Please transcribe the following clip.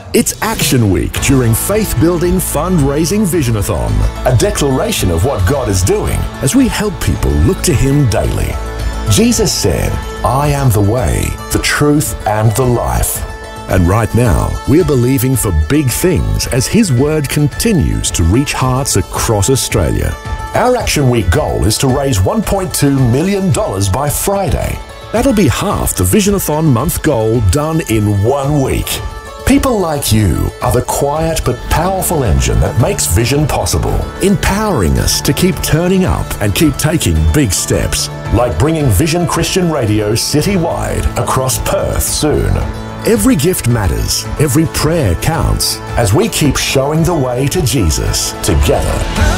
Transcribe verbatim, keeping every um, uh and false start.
It's Action Week during Faith Building Fundraising Visionathon, a declaration of what God is doing as we help people look to Him daily. Jesus said, "I am the way, the truth, and the life." And right now, we're believing for big things as His Word continues to reach hearts across Australia. Our Action Week goal is to raise one point two million dollars by Friday. That'll be half the Visionathon month goal done in one week. People like you are the quiet but powerful engine that makes vision possible, empowering us to keep turning up and keep taking big steps, like bringing Vision Christian Radio citywide across Perth soon. Every gift matters, every prayer counts, as we keep showing the way to Jesus together.